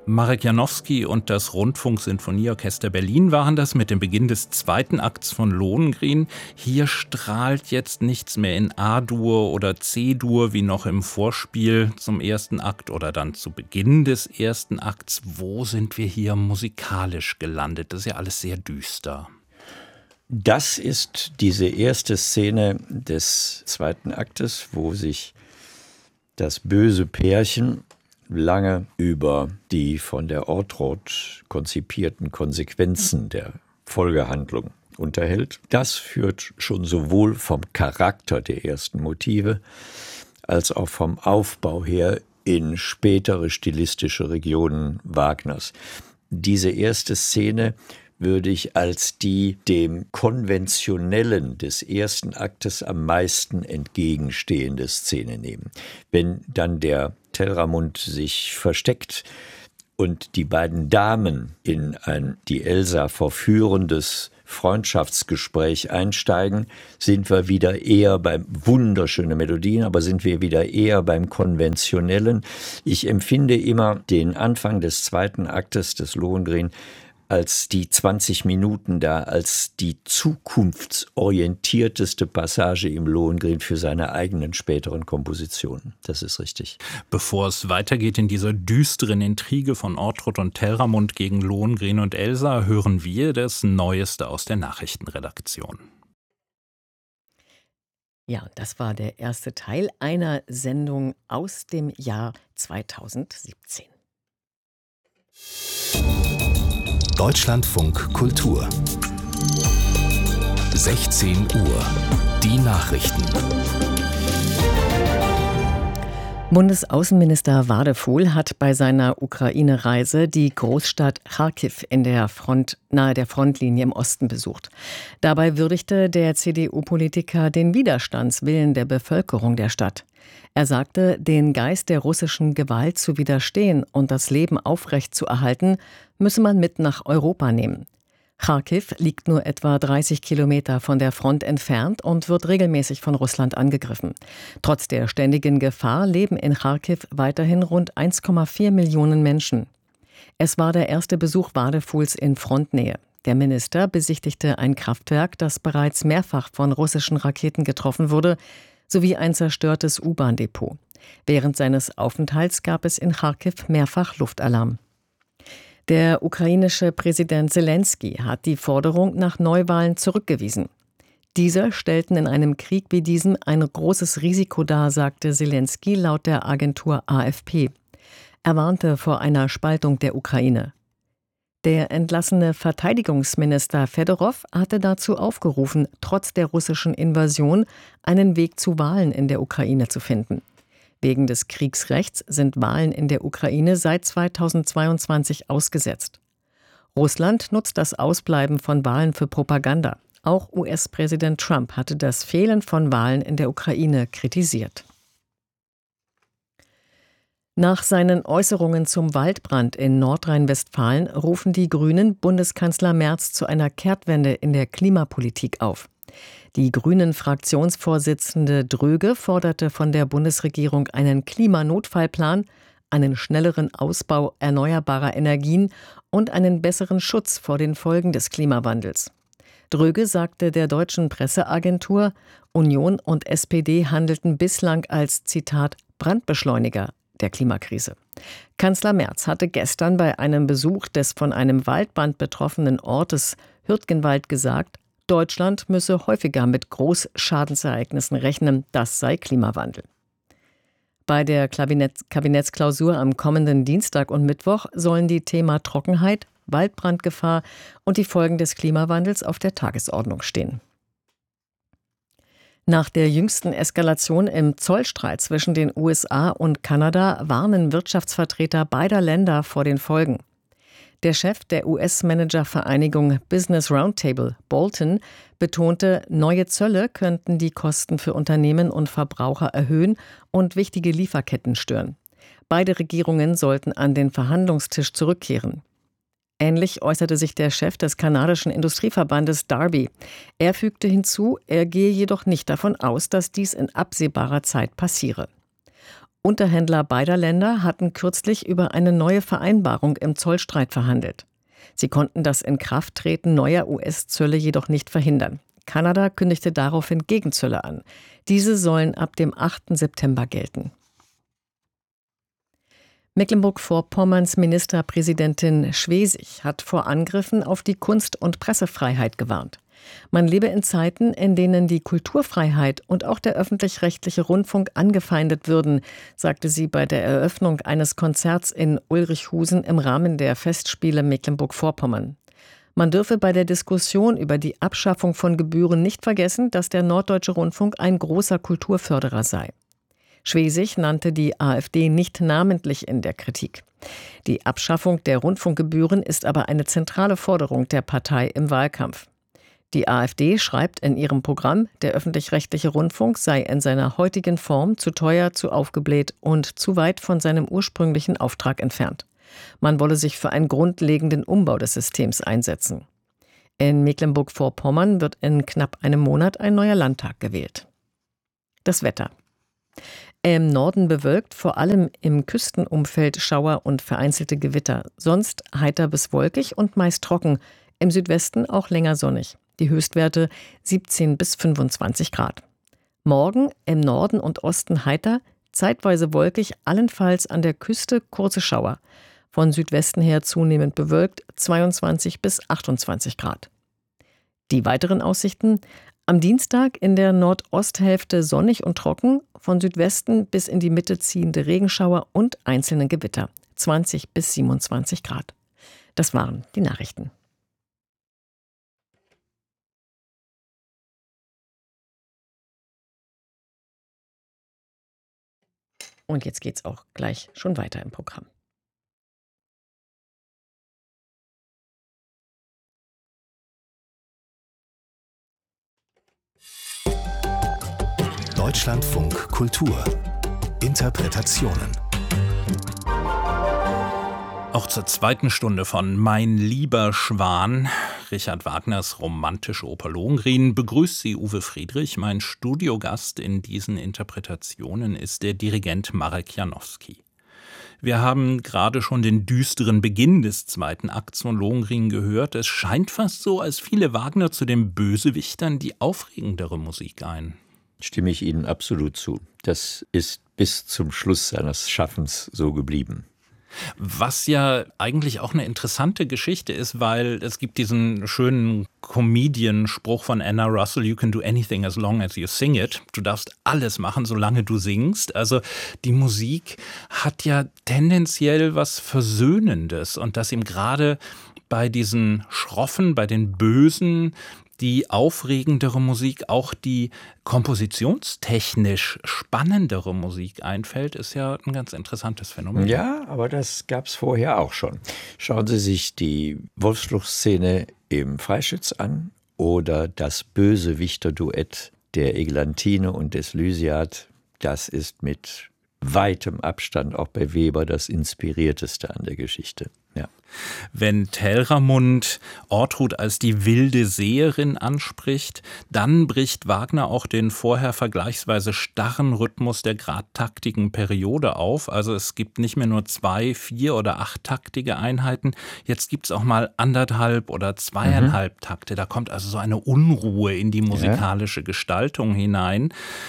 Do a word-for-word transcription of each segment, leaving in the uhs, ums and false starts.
Marek Janowski und das Rundfunk-Sinfonieorchester Berlin waren das mit dem Beginn des zweiten Akts von Lohengrin. Hier strahlt jetzt nichts mehr in A-Dur oder C-Dur wie noch im Vorspiel zum ersten Akt oder dann zu Beginn des ersten Akts. Wo sind wir hier musikalisch gelandet? Das ist ja alles sehr düster. Das ist diese erste Szene des zweiten Aktes, wo sich das böse Pärchen lange über die von der Ortrod konzipierten Konsequenzen der Folgehandlung unterhält. Das führt schon sowohl vom Charakter der ersten Motive als auch vom Aufbau her in spätere stilistische Regionen Wagners. Diese erste Szene würde ich als die dem Konventionellen des ersten Aktes am meisten entgegenstehende Szene nehmen. Wenn dann der Telramund sich versteckt und die beiden Damen in ein die Elsa verführendes Freundschaftsgespräch einsteigen, sind wir wieder eher beim wunderschöne Melodien, aber sind wir wieder eher beim Konventionellen. Ich empfinde immer den Anfang des zweiten Aktes des Lohengrin als die zwanzig Minuten da, als die zukunftsorientierteste Passage im Lohengrin für seine eigenen späteren Kompositionen. Das ist richtig. Bevor es weitergeht in dieser düsteren Intrige von Ortrud und Telramund gegen Lohengrin und Elsa, hören wir das Neueste aus der Nachrichtenredaktion. Ja, das war der erste Teil einer Sendung aus dem Jahr zweitausendsiebzehn. Deutschlandfunk Kultur. sechzehn Uhr. Die Nachrichten. Bundesaußenminister Wadefuhl hat bei seiner Ukraine-Reise die Großstadt Charkiw in der Front, nahe der Frontlinie im Osten besucht. Dabei würdigte der C D U-Politiker den Widerstandswillen der Bevölkerung der Stadt. Er sagte, den Geist der russischen Gewalt zu widerstehen und das Leben aufrechtzuerhalten, müsse man mit nach Europa nehmen. Charkiw liegt nur etwa dreißig Kilometer von der Front entfernt und wird regelmäßig von Russland angegriffen. Trotz der ständigen Gefahr leben in Charkiw weiterhin rund eins Komma vier Millionen Menschen. Es war der erste Besuch Wadefuhls in Frontnähe. Der Minister besichtigte ein Kraftwerk, das bereits mehrfach von russischen Raketen getroffen wurde, sowie ein zerstörtes U-Bahn-Depot. Während seines Aufenthalts gab es in Charkiw mehrfach Luftalarm. Der ukrainische Präsident Selenskyj hat die Forderung nach Neuwahlen zurückgewiesen. Diese stellten in einem Krieg wie diesem ein großes Risiko dar, sagte Selenskyj laut der Agentur A F P. Er warnte vor einer Spaltung der Ukraine. Der entlassene Verteidigungsminister Fedorow hatte dazu aufgerufen, trotz der russischen Invasion einen Weg zu Wahlen in der Ukraine zu finden. Wegen des Kriegsrechts sind Wahlen in der Ukraine seit zweitausendzweiundzwanzig ausgesetzt. Russland nutzt das Ausbleiben von Wahlen für Propaganda. Auch U S-Präsident Trump hatte das Fehlen von Wahlen in der Ukraine kritisiert. Nach seinen Äußerungen zum Waldbrand in Nordrhein-Westfalen rufen die Grünen Bundeskanzler Merz zu einer Kehrtwende in der Klimapolitik auf. Die Grünen-Fraktionsvorsitzende Dröge forderte von der Bundesregierung einen Klimanotfallplan, einen schnelleren Ausbau erneuerbarer Energien und einen besseren Schutz vor den Folgen des Klimawandels. Dröge sagte der deutschen Presseagentur, Union und S P D handelten bislang als, Zitat, Brandbeschleuniger der Klimakrise. Kanzler Merz hatte gestern bei einem Besuch des von einem Waldbrand betroffenen Ortes Hürtgenwald gesagt, Deutschland müsse häufiger mit Großschadensereignissen rechnen, das sei Klimawandel. Bei der Kabinett- Kabinettsklausur am kommenden Dienstag und Mittwoch sollen die Thema Trockenheit, Waldbrandgefahr und die Folgen des Klimawandels auf der Tagesordnung stehen. Nach der jüngsten Eskalation im Zollstreit zwischen den U S A und Kanada warnen Wirtschaftsvertreter beider Länder vor den Folgen. Der Chef der U S-Manager-Vereinigung Business Roundtable, Bolton, betonte, neue Zölle könnten die Kosten für Unternehmen und Verbraucher erhöhen und wichtige Lieferketten stören. Beide Regierungen sollten an den Verhandlungstisch zurückkehren. Ähnlich äußerte sich der Chef des kanadischen Industrieverbandes Darby. Er fügte hinzu, er gehe jedoch nicht davon aus, dass dies in absehbarer Zeit passiere. Unterhändler beider Länder hatten kürzlich über eine neue Vereinbarung im Zollstreit verhandelt. Sie konnten das Inkrafttreten neuer U S-Zölle jedoch nicht verhindern. Kanada kündigte daraufhin Gegenzölle an. Diese sollen ab dem achten September gelten. Mecklenburg-Vorpommerns Ministerpräsidentin Schwesig hat vor Angriffen auf die Kunst- und Pressefreiheit gewarnt. Man lebe in Zeiten, in denen die Kulturfreiheit und auch der öffentlich-rechtliche Rundfunk angefeindet würden, sagte sie bei der Eröffnung eines Konzerts in Ulrichhusen im Rahmen der Festspiele Mecklenburg-Vorpommern. Man dürfe bei der Diskussion über die Abschaffung von Gebühren nicht vergessen, dass der Norddeutsche Rundfunk ein großer Kulturförderer sei. Schwesig nannte die AfD nicht namentlich in der Kritik. Die Abschaffung der Rundfunkgebühren ist aber eine zentrale Forderung der Partei im Wahlkampf. Die AfD schreibt in ihrem Programm, der öffentlich-rechtliche Rundfunk sei in seiner heutigen Form zu teuer, zu aufgebläht und zu weit von seinem ursprünglichen Auftrag entfernt. Man wolle sich für einen grundlegenden Umbau des Systems einsetzen. In Mecklenburg-Vorpommern wird in knapp einem Monat ein neuer Landtag gewählt. Das Wetter. Im Norden bewölkt, vor allem im Küstenumfeld Schauer und vereinzelte Gewitter. Sonst heiter bis wolkig und meist trocken. Im Südwesten auch länger sonnig. Die Höchstwerte siebzehn bis fünfundzwanzig Grad. Morgen im Norden und Osten heiter, zeitweise wolkig, allenfalls an der Küste kurze Schauer. Von Südwesten her zunehmend bewölkt, zweiundzwanzig bis achtundzwanzig Grad. Die weiteren Aussichten: am Dienstag in der Nordosthälfte sonnig und trocken, von Südwesten bis in die Mitte ziehende Regenschauer und einzelne Gewitter, zwanzig bis siebenundzwanzig Grad. Das waren die Nachrichten. Und jetzt geht's auch gleich schon weiter im Programm. Deutschlandfunk Kultur. Interpretationen. Auch zur zweiten Stunde von Mein lieber Schwan, Richard Wagners romantische Oper Lohengrin, begrüßt Sie Uwe Friedrich. Mein Studiogast in diesen Interpretationen ist der Dirigent Marek Janowski. Wir haben gerade schon den düsteren Beginn des zweiten Akts von Lohengrin gehört. Es scheint fast so, als fiele Wagner zu den Bösewichtern die aufregendere Musik ein. Stimme ich Ihnen absolut zu. Das ist bis zum Schluss seines Schaffens so geblieben. Was ja eigentlich auch eine interessante Geschichte ist, weil es gibt diesen schönen Comedian-Spruch von Anna Russell: You can do anything as long as you sing it. Du darfst alles machen, solange du singst. Also die Musik hat ja tendenziell was Versöhnendes, und dass ihm gerade bei diesen Schroffen, bei den Bösen, die aufregendere Musik, auch die kompositionstechnisch spannendere Musik einfällt, ist ja ein ganz interessantes Phänomen. Ja, aber das gab es vorher auch schon. Schauen Sie sich die Wolfsflucht-Szene im Freischütz an oder das Bösewichter-Duett der Eglantine und des Lysiad. Das ist mit weitem Abstand auch bei Weber das Inspirierteste an der Geschichte. Ja. Wenn Telramund Ortrud als die wilde Seherin anspricht, dann bricht Wagner auch den vorher vergleichsweise starren Rhythmus der gradtaktigen Periode auf. Also es gibt nicht mehr nur zwei, vier oder achttaktige Einheiten. Jetzt gibt es auch mal anderthalb oder zweieinhalb mhm. Takte. Da kommt also so eine Unruhe in die musikalische ja. Gestaltung hinein.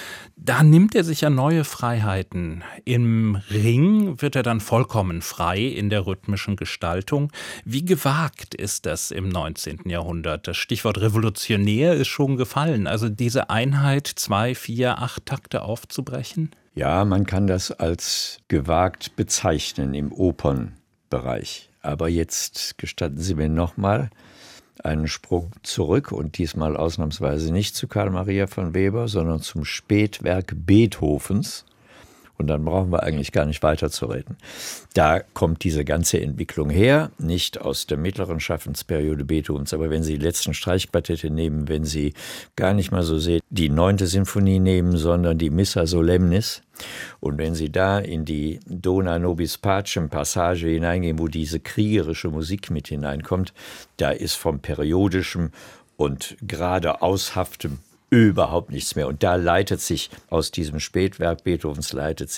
Da nimmt er sich ja neue Freiheiten. Im Ring wird er dann vollkommen frei in der rhythmischen Gestaltung. Wie gewagt ist das im neunzehnten Jahrhundert? Das Stichwort revolutionär ist schon gefallen. Also diese Einheit, zwei, vier, acht Takte aufzubrechen? Ja, man kann das als gewagt bezeichnen im Opernbereich. Aber jetzt gestatten Sie mir nochmal einen Sprung zurück und diesmal ausnahmsweise nicht zu Carl Maria von Weber, sondern zum Spätwerk Beethovens. Und dann brauchen wir eigentlich gar nicht weiterzureden. Da kommt diese ganze Entwicklung her, nicht aus der mittleren Schaffensperiode Beethovens. Aber wenn Sie die letzten Streichquartette nehmen, wenn Sie gar nicht mal so sehr die neunte Sinfonie nehmen, sondern die Missa Solemnis, und wenn Sie da in die Dona nobis pacem Passage hineingehen, wo diese kriegerische Musik mit hineinkommt, da ist vom periodischem und gerade aushaftem überhaupt nichts mehr. Und da leitet sich aus diesem Spätwerk Beethovens leitet sich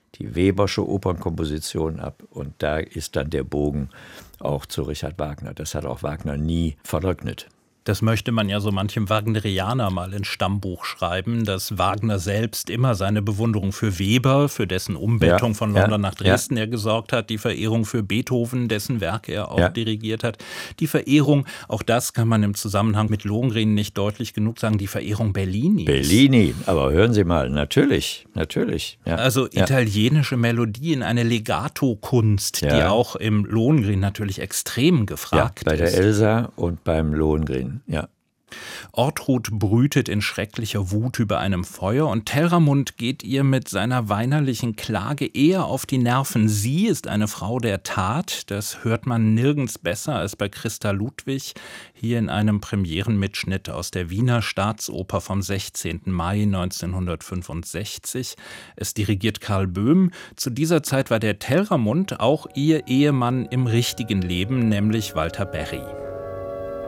die Webersche Opernkomposition ab und da ist dann der Bogen auch zu Richard Wagner. Das hat auch Wagner nie verleugnet. Das möchte man ja so manchem Wagnerianer mal ins Stammbuch schreiben, dass Wagner selbst immer seine Bewunderung für Weber, für dessen Umbettung ja, von London ja, nach Dresden ja. er gesorgt hat, die Verehrung für Beethoven, dessen Werke er auch ja. dirigiert hat, die Verehrung, auch das kann man im Zusammenhang mit Lohengrin nicht deutlich genug sagen, die Verehrung Bellinis. Bellini, aber hören Sie mal, natürlich, natürlich. Ja. Also ja. italienische Melodien, eine Legato-Kunst, ja. die auch im Lohengrin natürlich extrem gefragt ja, bei der ist. Elsa und beim Lohengrin. Ja. Ortrud brütet in schrecklicher Wut über einem Feuer und Telramund geht ihr mit seiner weinerlichen Klage eher auf die Nerven. Sie ist eine Frau der Tat, das hört man nirgends besser als bei Christa Ludwig, hier in einem Premierenmitschnitt aus der Wiener Staatsoper vom sechzehnten Mai neunzehnhundertfünfundsechzig. Es dirigiert Karl Böhm. Zu dieser Zeit war der Telramund auch ihr Ehemann im richtigen Leben, nämlich Walter Berry.